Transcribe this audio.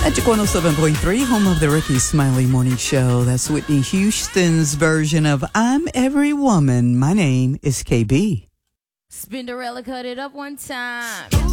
Magic 107.3, home of the Ricky Smiley Morning Show. That's Whitney Houston's version of I'm Every Woman. My name is KB. Spinderella cut it up one time.